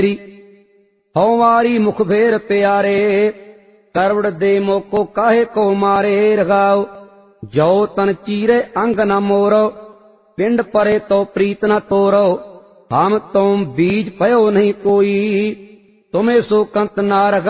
हौवारी मुख फेर प्यारे करवड़ दे मोको काहे को मारे। रघाओ जो तन चीरे अंग न मोरो पिंड परे तो प्रीत न तोरो। हम तुम बीज पयो नहीं कोई तुम्हें सो कंत ना रघा